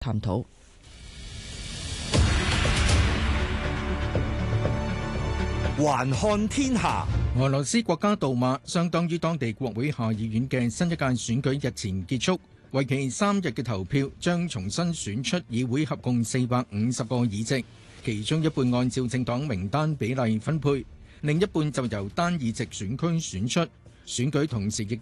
探討。 環看天下， 俄羅斯國家杜馬相當於當地國會下議院嘅新一屆選舉日前結束，為期3日嘅投票將重新選出議會合共450個議席，其中一半按照政黨名單比例分配，另一半就由單議席選區選出。選舉同時亦